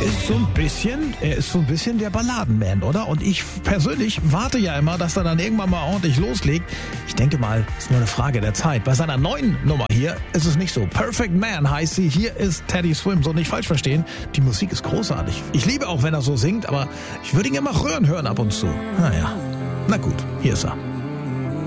Er ist so ein bisschen der Balladenman, oder? Und ich persönlich warte ja immer, dass er dann irgendwann mal ordentlich loslegt. Ich denke mal, ist nur eine Frage der Zeit. Bei seiner neuen Nummer hier ist es nicht so. Perfect Man heißt sie. Hier ist Teddy Swims. Und nicht falsch verstehen, die Musik ist großartig. Ich liebe auch, wenn er so singt, aber ich würde ihn immer rühren hören ab und zu. Naja, na gut, hier ist er.